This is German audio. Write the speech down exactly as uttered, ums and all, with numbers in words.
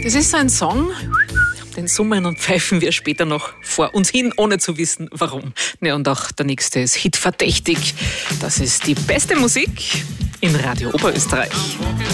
Das ist so ein Song, den summen und pfeifen wir später noch vor uns hin, ohne zu wissen, warum. Ja, und auch der nächste ist hitverdächtig. Das ist die beste Musik in Radio Oberösterreich.